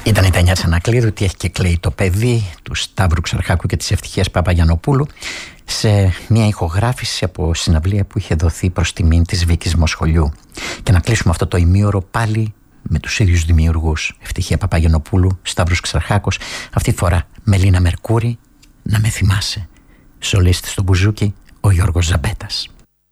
Ήταν η Τανιά Τσανακλείδου, τι έχει και κλαίει το παιδί, του Σταύρου Ξαρχάκου και της Ευτυχίας Παπαγιαννοπούλου, σε μια ηχογράφηση από συναυλία που είχε δοθεί προς τιμήν της Βίκης Μοσχολιού. Και να κλείσουμε αυτό το ημίωρο πάλι με τους ίδιους δημιουργούς, Ευτυχία Παπαγιαννοπούλου, Σταύρος Ξαρχάκος, αυτή τη φορά Μελίνα Μερκούρη, να με θυμάσαι. Σολίστη στο μπουζούκι ο Γιώργος Ζαμπέτας.